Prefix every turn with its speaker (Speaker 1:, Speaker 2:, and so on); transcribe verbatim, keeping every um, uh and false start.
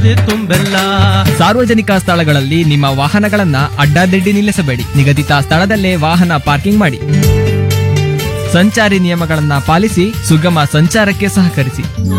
Speaker 1: ಇರುತ್ತೆ ತುಂಬೆಲ್ಲ.
Speaker 2: ಸಾರ್ವಜನಿಕ ಸ್ಥಳಗಳಲ್ಲಿ ನಿಮ್ಮ ವಾಹನಗಳನ್ನ ಅಡ್ಡಾದಿಡ್ಡಿ ನಿಲ್ಲಿಸಬೇಡಿ. ನಿಗದಿತ ಸ್ಥಳದಲ್ಲೇ ವಾಹನ ಪಾರ್ಕಿಂಗ್ ಮಾಡಿ. ಸಂಚಾರಿ ನಿಯಮಗಳನ್ನ ಪಾಲಿಸಿ ಸುಗಮ ಸಂಚಾರಕ್ಕೆ ಸಹಕರಿಸಿ.